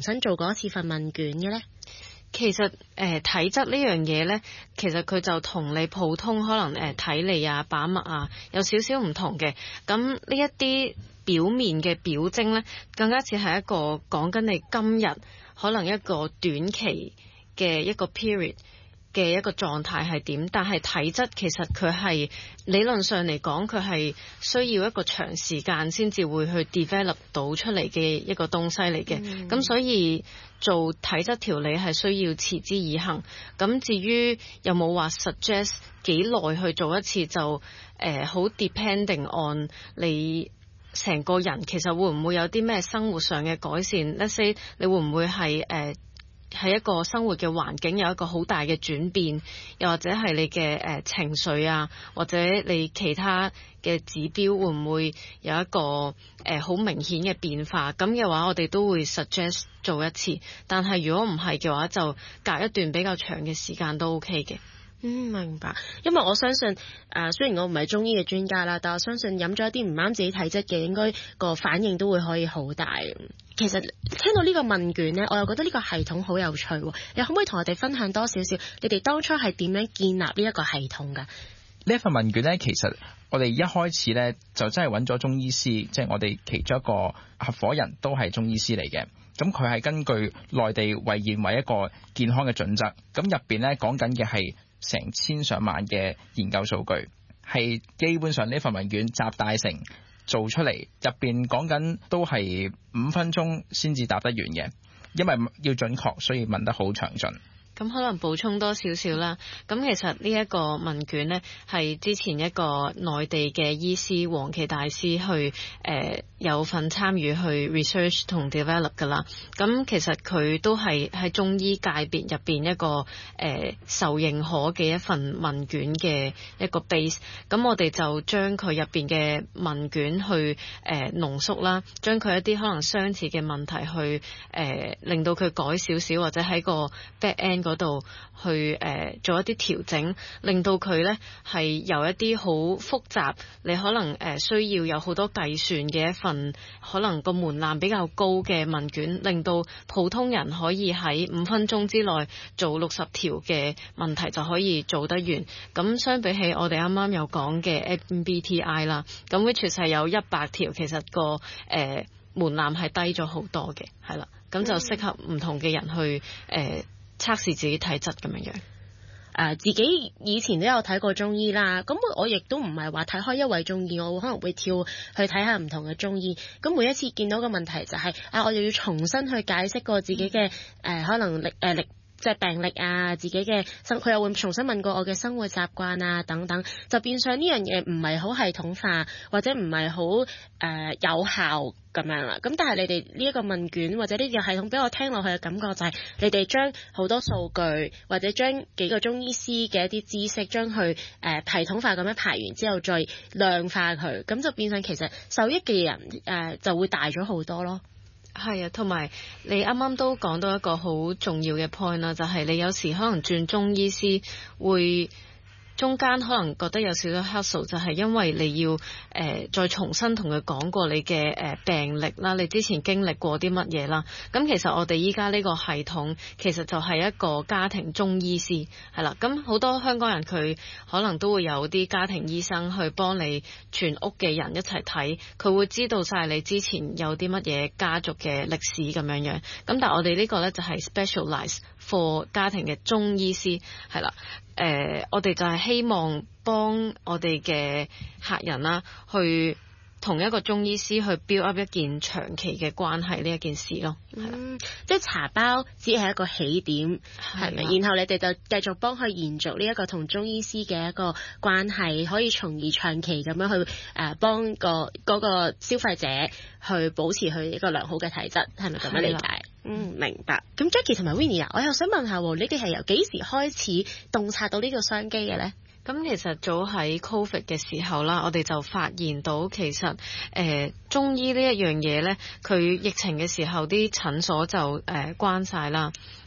新做過一次份問卷嘅咧？ 其實體質呢樣嘢呢，其實佢就同你普通可能體力啊、把脈啊有少少唔同嘅。咁呢一啲表面嘅表徵呢，更加似係一個講緊你今日可能一個短期嘅一個 period 嘅一個狀態係點，但係體質其實佢係理論上嚟講，佢係需要一個長時間先至會去 develop 到出嚟嘅一個東西嚟嘅。咁所以做體質調理係需要持之以恆。咁至於有冇話 suggest 幾耐去做一次，就好 depending on 你成個人其實會唔會有啲咩生活上嘅改善。Let's say 你會唔會係喺一個生活嘅環境有一個好大嘅轉變，又或者係你嘅情緒啊，或者你其他嘅指標會唔會有一個好明顯嘅變化？咁嘅話，我哋都會 suggest 做一次。但係如果唔係嘅話，就隔一段比較長嘅時間都 OK 嘅。 明白。因為我相信雖然我唔係中醫嘅專家啦，但我相信飲咗一啲唔啱自己體質嘅，應該個反應都會可以好大。其實聽到呢個問卷呢，我又覺得呢個系統好有趣。你可唔可以同我哋分享多少少你哋當初係點樣建立呢一個系統㗎？ 呢一份問卷呢，其實我哋一開始呢，就真係揾咗中醫師，即係我哋其中一個合夥人都係中醫師嚟嘅。咁佢係根據內地衛健委一個健康嘅準則，咁入邊呢，講緊嘅係成千上萬嘅研究數據，係基本上呢份問卷集大成做出嚟，入邊講緊都係5分鐘先至答得完嘅，因為要準確，所以問得好詳盡。 咁可能補充多少少啦。咁其實呢一個問卷呢，係之前一個內地嘅醫師黃奇大師去有份參與去 research 同 develop 噶啦。咁其實佢都係喺中醫界別入邊一個受認可嘅一份問卷嘅一個 base。咁我哋就將佢入邊嘅問卷去濃縮啦，將佢一啲可能相似嘅問題去令到佢改少少，或者喺個 back end嗰度去做一啲調整，令到佢呢係由一啲好複雜，你可能需要有好多計算嘅一份，可能個門檻比較高嘅問卷，令到普通人可以喺5分鐘之內做60條嘅問題就可以做得完。咁相比起我哋啱啱有講嘅 MBTI 啦，咁 which 係有100條，其實個門檻係低咗好多嘅，係啦，咁就適合唔同嘅人去測試自己體質咁樣樣。 自己以前都有睇過中醫啦，咁我亦都唔係話睇開一位中醫，我可能會跳去睇下唔同嘅中醫。咁每一次見到嘅問題就係我又要重新去解釋過自己嘅可能即係病歷啊，自己嘅佢又會重新問過我嘅生活習慣啊等等，就變相呢樣嘢唔係好系統化，或者唔係好有效咁樣啦。咁但係你哋呢一個問卷或者呢個系統俾我聽落去嘅感覺就係你哋將好多數據或者將幾個中醫師嘅一啲知識將佢系統化咁樣排完之後再量化佢，咁就變相其實受益嘅人就會大咗好多咯。 係啊，同埋你啱啱都講到一個好重要嘅 point 啦，就係你有時可能轉中醫師會中間可能覺得有少少 hassle， 就係因為你要再重新同佢講過你嘅病歷啦，你之前經歷過啲乜嘢啦。咁其實我哋依家呢個系統其實就係一個家庭中醫師，係啦。咁好多香港人佢可能都會有啲家庭醫生去幫你全屋嘅人一齊睇，佢會知道晒你之前有啲乜嘢家族嘅歷史咁樣樣。咁但係我哋呢個呢，就係 specialize for 家庭嘅中醫師，係啦。我哋就係希望幫我哋嘅客人啦，去同一個中醫師去 build up 一件長期嘅關係呢一件事咯。 即係茶包只係一個起點，係咪？然後你哋就繼續幫佢延續呢一個同中醫師嘅一個關係，可以從而長期咁樣去幫嗰個消費者去保持佢一個良好嘅體質，係咪咁樣理解？明白。咁 Jackie 同埋 Winnie 我又想問下，你哋係由幾時開始洞察到呢個商機嘅呢？ 咁其實早喺 Covid 嘅時候啦，我哋就發現到其實中醫呢一樣嘢呢，佢疫情嘅時候啲診所就關晒啦。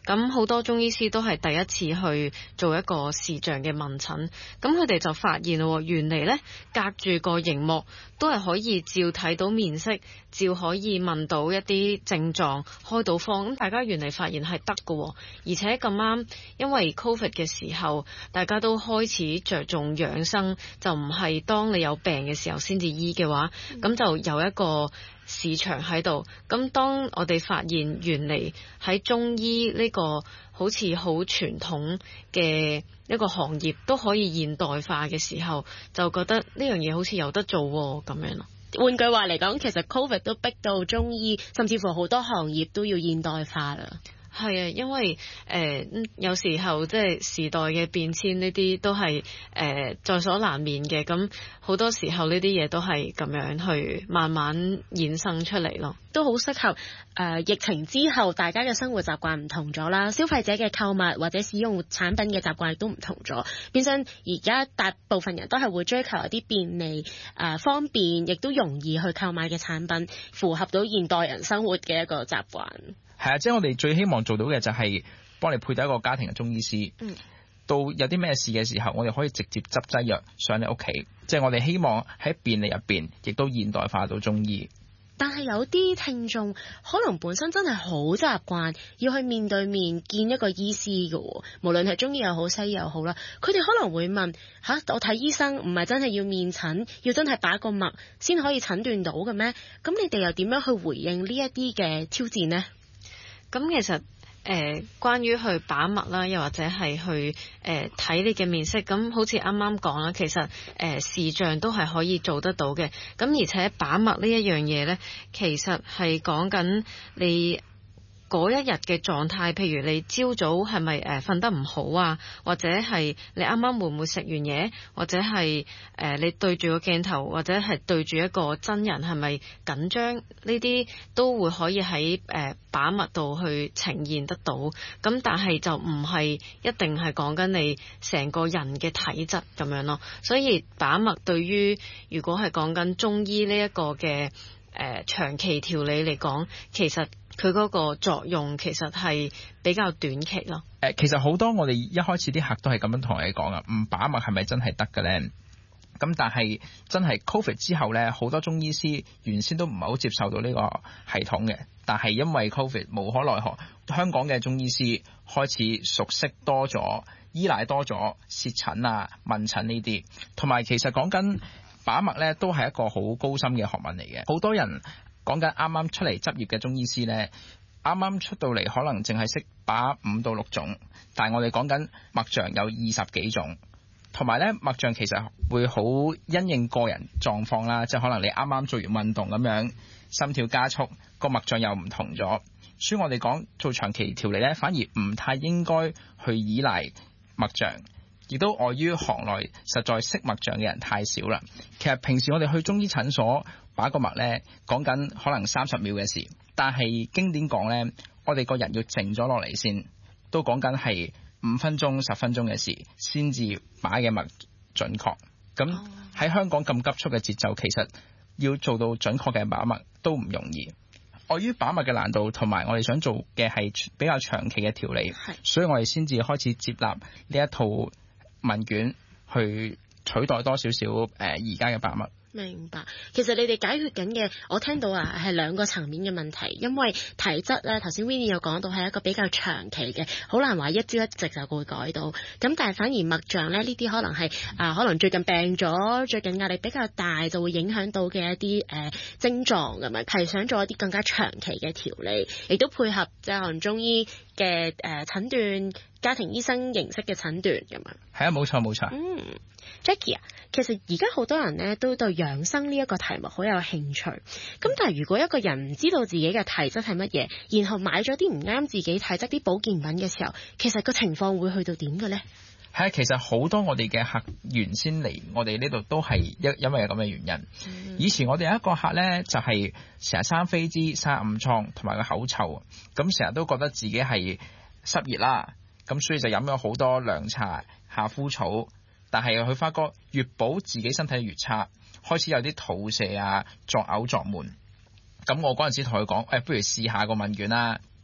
咁好多中醫師都係第一次去做一個視像嘅問診，咁佢哋就發現咯，原嚟呢隔住個熒幕都係可以照睇到面色，照可以問到一啲症狀，開到方。咁大家原嚟發現係得㗎，而且咁啱因為 Covid 嘅時候，大家都開始着重養生，就唔係當你有病嘅時候先至醫嘅話，咁就有一個市場喺度。咁當我哋發現原嚟喺中醫呢個好似好傳統嘅一個行業都可以現代化嘅時候，就覺得呢樣嘢好似有得做咁樣咯。 換句話嚟講，其實 Covid 都逼到中醫，甚至乎好多行業都要現代化啦。 係啊，因為有時候即係時代嘅變遷，呢啲都係在所難免嘅。咁好多時候呢啲嘢都係咁樣去慢慢衍生出嚟咯。 都好適合疫情之後大家嘅生活習慣唔同咗啦，消費者嘅購物或者使用產品嘅習慣亦都唔同咗。變相而家大部分人都係會追求一啲便利、方便，亦都容易去購買嘅產品，符合到現代人生活嘅一個習慣。 係啊，即係我哋最希望做到嘅就係幫你配對一個家庭嘅中醫師。到有啲咩事嘅時候，我哋可以直接執劑藥上你屋企。即係我哋希望喺便利入邊，亦都現代化到中醫。 但係有啲聽眾可能本身真係好習慣要去面對面見一個醫師嘅，無論係中醫又好西醫又好啦，佢哋可能會問我睇醫生唔係真係要面診，要真係把個脈先可以診斷到嘅咩？咁你哋又點樣去回應呢一啲嘅挑戰呢？ 咁其實關於去把脈啦，又或者係去睇你嘅面色，咁好似啱啱講啦，其實視像都係可以做得到嘅。咁而且把脈呢一樣嘢呢，其實係講緊你嗰一日嘅狀態，譬如你朝早係咪瞓得唔好啊，或者係你啱啱會唔會食完嘢，或者係你對住個鏡頭，或者係對住一個真人係咪緊張，呢啲都會可以喺把脈度去呈現得到。咁但係就唔係一定係講緊你成個人嘅體質咁樣咯。所以把脈對於如果係講緊中醫呢一個嘅長期調理嚟講，其實佢嗰個作用其實係比較短期咯。 其實好多我哋一開始啲客都係咁樣同你講啊，唔把脈係咪真係得嘅咧？咁但係真係 Covid 之後咧，好多中醫師原先都唔係好接受到呢個系統嘅，但係因為 Covid 無可奈何，香港嘅中醫師開始熟悉多咗，依賴多咗舌診啊、問診呢啲，同埋其實講緊把脈咧都係一個好高深嘅學問嚟嘅。好多人講緊啱啱出嚟執業嘅中醫師咧，啱啱出到嚟可能淨係識把5到6種，但係我哋講緊脈象有20幾種，同埋咧脈象其實會好因應個人狀況啦，即係可能你啱啱做完運動咁樣，心跳加速，個脈象又唔同咗，所以我哋講做長期調理咧，反而唔太應該去依賴脈象，亦都礙於行內實在識脈象嘅人太少啦。其實平時我哋去中醫診所把個脈咧，講緊可能30秒嘅事，但係經典講咧，我哋個人要靜咗落嚟先，都講緊係5分鐘、10分鐘嘅事，先至把嘅脈準確。咁喺香港咁急促嘅節奏，其實要做到準確嘅把脈都唔容易。礙於把脈嘅難度，同埋我哋想做嘅係比較長期嘅調理，所以我哋先至開始接納呢一套問卷，去取代多少少而家嘅把脈。 明白，其實你哋解決緊嘅，我聽到係2個層面嘅問題，因為體質咧，頭先 Winnie 有講到係一個比較長期嘅，好難話一朝一夕就會改到。咁但係反而脈象咧，呢啲可能係可能最近病咗，最近壓力比較大，就會影響到嘅一啲症狀咁樣，係想做一啲更加長期嘅調理，亦都配合即係可能中醫嘅診斷、家庭醫生形式嘅診斷咁樣。 係啊，冇錯冇錯。 Jackie 啊，其實而家好多人咧都對養生呢一個題目好有興趣。咁但係如果一個人唔知道自己嘅體質係乜嘢，然後買咗啲唔啱自己體質啲保健品嘅時候，其實個情況會去到點嘅咧？ 係啊，其實好多我哋嘅客原先嚟我哋呢度都係因為有咁嘅原因。以前我哋有一個客咧，就係成日生痱滋、生暗瘡，同埋個口臭，咁成日都覺得自己係濕熱啦，咁所以就飲咗好多涼茶、夏枯草。但係佢發覺越補自己身體越差，開始有啲肚瀉啊、作嘔作悶。咁我嗰陣時同佢講，不如試下個問卷啦。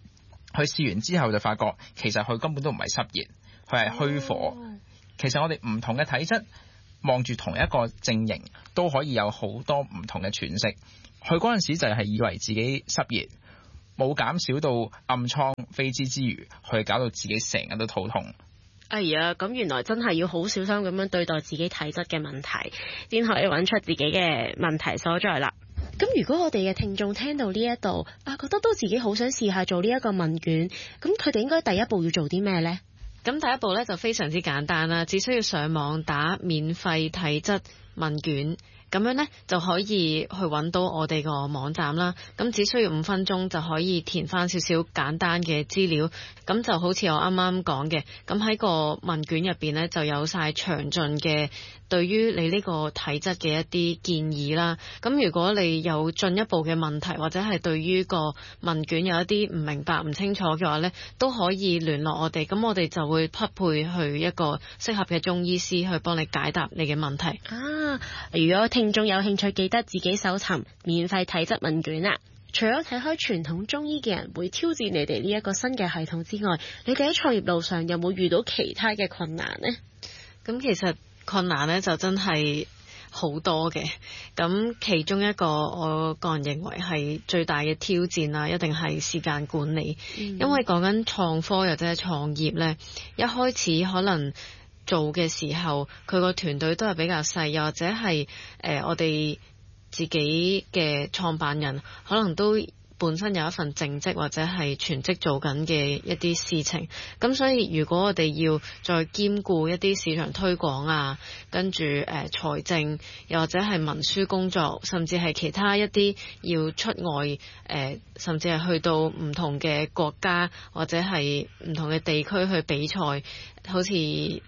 佢試完之後就發覺其實佢根本都唔係濕熱，佢係虛火。其實我哋唔同嘅體質望住同一個症型都可以有好多唔同嘅詮釋。佢嗰陣時就係以為自己濕熱，冇減少到暗瘡飛滋之餘，佢搞到自己成日都肚痛。 哎呀，咁原來真係要好小心咁樣對待自己體質嘅問題，先可以揾出自己嘅問題所在啦。咁如果我哋嘅聽眾聽到呢一度覺得都自己好想試下做呢一個問卷，咁佢哋應該第一步要做啲咩呢？ 咁第一步咧就非常之簡單啦，只需要上網打免費體質問卷，咁樣呢就可以去揾到我哋個網站啦。咁只需要5分鐘就可以填翻少少簡單嘅資料。咁就好似我啱啱講嘅，咁喺個問卷入邊呢，就有晒詳盡嘅對於你呢個體質嘅一啲建議啦。咁如果你有進一步嘅問題，或者係對於個問卷有一啲唔明白唔清楚嘅話呢，都可以聯絡我哋。咁我哋就會匹配去一個適合嘅中醫師去幫你解答你嘅問題。 如果聽眾有興趣，記得自己搜尋免費體質問卷啦。除咗睇開傳統中醫嘅人會挑戰你哋呢一個新嘅系統之外，你哋喺創業路上有冇遇到其他嘅困難呢？ 咁其實困難呢就真係好多嘅。咁其中一個我個人認為係最大嘅挑戰啦，一定係時間管理。因為講緊創科或者係創業呢，一開始可能做嘅時候，佢個團隊都係比較細，又或者係我哋自己嘅創辦人可能都本身有一份正職或者係全職做緊嘅一啲事情。咁所以如果我哋要再兼顧一啲市場推廣啊，跟住財政，又或者係文書工作，甚至係其他一啲要出外甚至係去到唔同嘅國家或者係唔同嘅地區去比賽，好似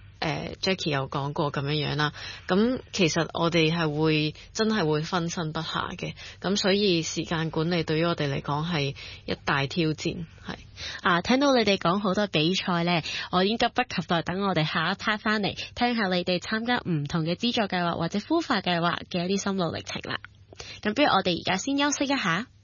Jackie 有講過咁樣啦。咁其實我哋係真係會分身不下嘅。咁所以時間管理對於我哋嚟講係一大挑戰。係聽到你哋講好多比賽呢，我已經急不及待等我哋下一 part 翻嚟聽下你哋參加唔同嘅資助計劃或者孵化計劃嘅一啲心路歷程啦。咁不如我哋而家先休息一下。